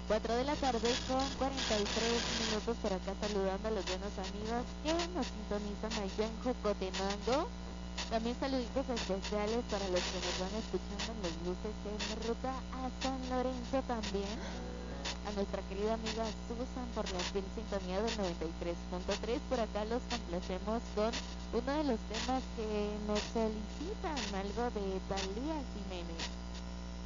4 de la tarde con 43 minutos por acá saludando a los buenos amigos que nos sintonizan allá en Jocotenango. También saluditos especiales para los que nos van escuchando en los buses en ruta a San Lorenzo también. A nuestra querida amiga Susan por la fiel sintonía del 93.3. Por acá los complacemos con uno de los temas que nos solicitan, algo de Thalía Jiménez.